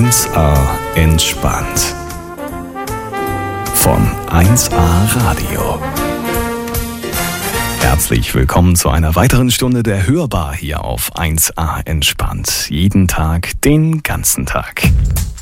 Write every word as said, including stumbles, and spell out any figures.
eins a entspannt. Von eins a Radio. Herzlich willkommen zu einer weiteren Stunde der Hörbar hier auf eins a entspannt. Jeden Tag, den ganzen Tag.